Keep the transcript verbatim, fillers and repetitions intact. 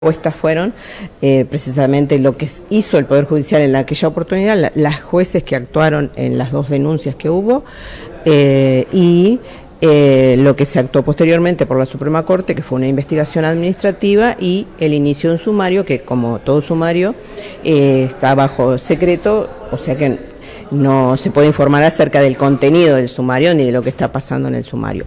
Estas fueron eh, precisamente lo que hizo el Poder Judicial en aquella oportunidad, la, las jueces que actuaron en las dos denuncias que hubo eh, y eh, lo que se actuó posteriormente por la Suprema Corte, que fue una investigación administrativa y el inicio de un sumario que, como todo sumario, eh, está bajo secreto, o sea que no se puede informar acerca del contenido del sumario ni de lo que está pasando en el sumario.